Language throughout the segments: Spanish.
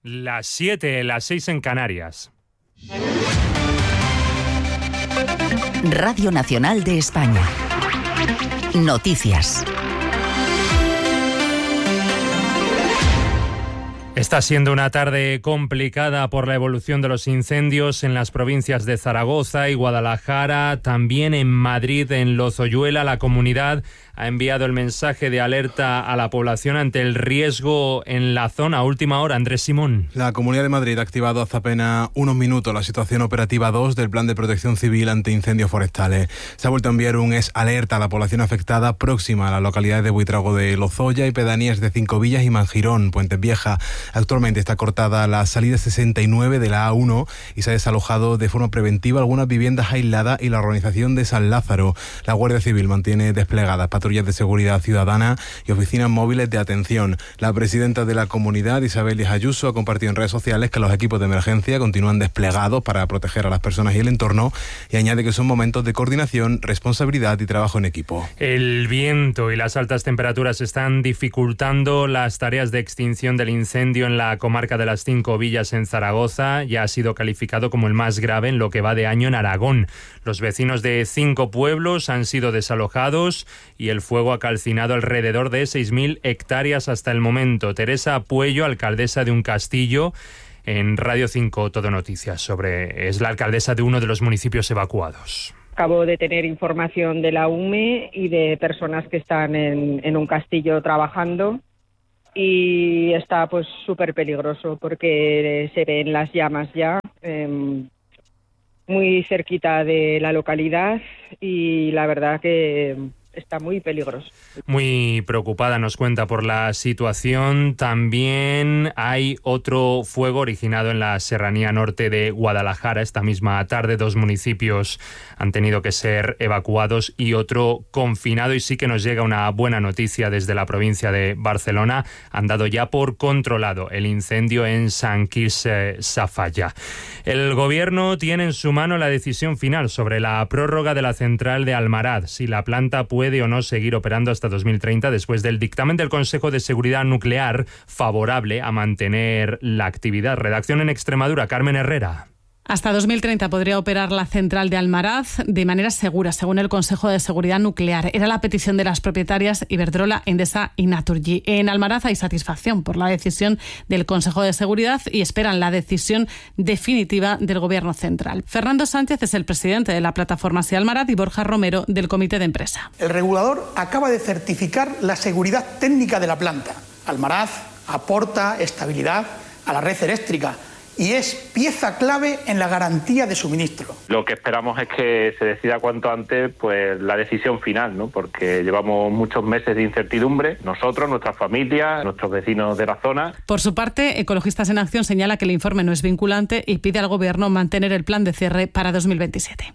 Las 7, las 6 en Canarias. Radio Nacional de España. Noticias. Está siendo una tarde complicada por la evolución de los incendios en las provincias de Zaragoza y Guadalajara, también en Madrid, en Lozoyuela. La comunidad ha enviado el mensaje de alerta a la población ante el riesgo en la zona. A última hora, Andrés Simón. La Comunidad de Madrid ha activado hace apenas unos minutos la situación operativa 2 del Plan de Protección Civil ante incendios forestales. Se ha vuelto a enviar un alerta a la población afectada próxima a las localidades de Buitrago de Lozoya y pedanías de Cinco Villas y Manjirón, Puentes Vieja. Actualmente está cortada la salida 69 de la A1 y se ha desalojado de forma preventiva algunas viviendas aisladas y la urbanización de San Lázaro. La Guardia Civil mantiene desplegadas patrullas de seguridad ciudadana y oficinas móviles de atención. La presidenta de la comunidad, Isabel Díaz Ayuso, ha compartido en redes sociales que los equipos de emergencia continúan desplegados para proteger a las personas y el entorno, y añade que son momentos de coordinación, responsabilidad y trabajo en equipo. El viento y las altas temperaturas están dificultando las tareas de extinción del incendio en la comarca de las Cinco Villas en Zaragoza. Ya ha sido calificado como el más grave en lo que va de año en Aragón. Los vecinos de 5 pueblos han sido desalojados y el fuego ha calcinado alrededor de 6.000 hectáreas hasta el momento. Teresa Puello, alcaldesa de un castillo, en Radio 5 Todo Noticias, es la alcaldesa de uno de los municipios evacuados. Acabo de tener información de la UME y de personas que están en un castillo trabajando, y está pues súper peligroso porque se ven las llamas ya muy cerquita de la localidad, y la verdad que está muy peligroso. Muy preocupada, nos cuenta, por la situación. También hay otro fuego originado en la serranía norte de Guadalajara. Esta misma tarde 2 municipios han tenido que ser evacuados y otro confinado. Y sí que nos llega una buena noticia desde la provincia de Barcelona. Han dado ya por controlado el incendio en Sant Quirze Safaja. El gobierno tiene en su mano la decisión final sobre la prórroga de la central de Almaraz, si la planta puede o no seguir operando hasta 2030 después del dictamen del Consejo de Seguridad Nuclear favorable a mantener la actividad. Redacción en Extremadura, Carmen Herrera. Hasta 2030 podría operar la central de Almaraz de manera segura, según el Consejo de Seguridad Nuclear. Era la petición de las propietarias Iberdrola, Endesa y Naturgy. En Almaraz hay satisfacción por la decisión del Consejo de Seguridad y esperan la decisión definitiva del Gobierno central. Fernando Sánchez es el presidente de la plataforma Sí Almaraz y Borja Romero del Comité de Empresa. El regulador acaba de certificar la seguridad técnica de la planta. Almaraz aporta estabilidad a la red eléctrica y es pieza clave en la garantía de suministro. Lo que esperamos es que se decida cuanto antes pues la decisión final, ¿no? Porque llevamos muchos meses de incertidumbre, nosotros, nuestras familias, nuestros vecinos de la zona. Por su parte, Ecologistas en Acción señala que el informe no es vinculante y pide al Gobierno mantener el plan de cierre para 2027.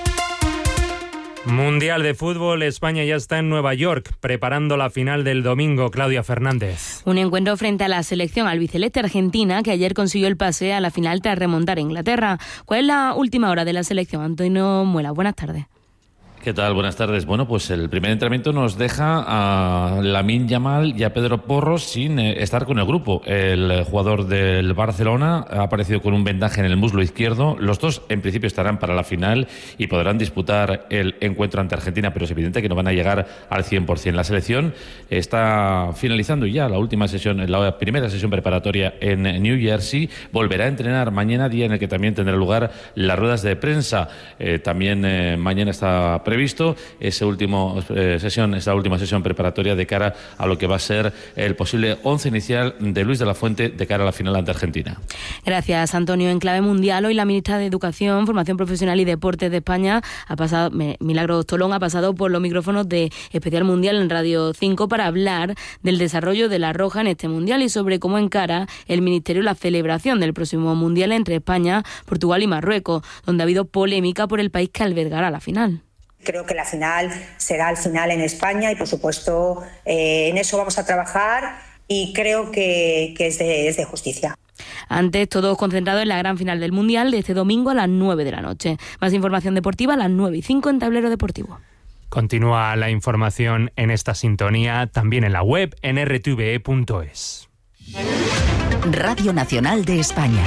Mundial de Fútbol, España ya está en Nueva York, preparando la final del domingo. Claudia Fernández. Un encuentro frente a la selección albiceleste argentina, que ayer consiguió el pase a la final tras remontar a Inglaterra. ¿Cuál es la última hora de la selección? Antonio Muela, buenas tardes. ¿Qué tal? Buenas tardes. Bueno, pues el primer entrenamiento nos deja a Lamine Yamal y a Pedro Porro sin estar con el grupo. El jugador del Barcelona ha aparecido con un vendaje en el muslo izquierdo. Los dos, en principio, estarán para la final y podrán disputar el encuentro ante Argentina, pero es evidente que no van a llegar al 100%. La selección está finalizando ya la última sesión, la primera sesión preparatoria en New Jersey. Volverá a entrenar mañana, día en el que también tendrá lugar las ruedas de prensa. También mañana está previsto esta última sesión preparatoria de cara a lo que va a ser el posible 11 inicial de Luis de la Fuente de cara a la final ante Argentina. Gracias, Antonio. En clave mundial, hoy la ministra de Educación, Formación Profesional y Deportes de España, Milagros Tolón, ha pasado por los micrófonos de Especial Mundial en Radio 5 para hablar del desarrollo de la Roja en este mundial y sobre cómo encara el Ministerio la celebración del próximo mundial entre España, Portugal y Marruecos, donde ha habido polémica por el país que albergará la final. Creo que la final será al final en España y, por supuesto, en eso vamos a trabajar y creo que es de justicia. Antes, todos concentrados en la gran final del Mundial de este domingo a las 9 de la noche. Más información deportiva a las 9:05 en Tablero Deportivo. Continúa la información en esta sintonía, también en la web en rtve.es. Radio Nacional de España.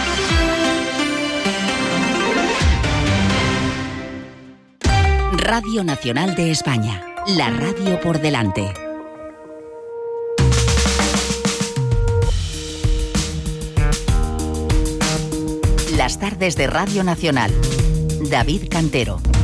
Radio Nacional de España. La radio por delante. Las tardes de Radio Nacional. David Cantero.